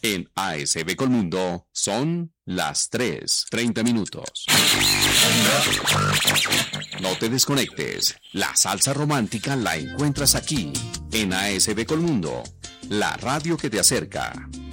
En ASB Colmundo son las 3:30. No te desconectes. La salsa romántica la encuentras aquí, en ASB Colmundo, la radio que te acerca.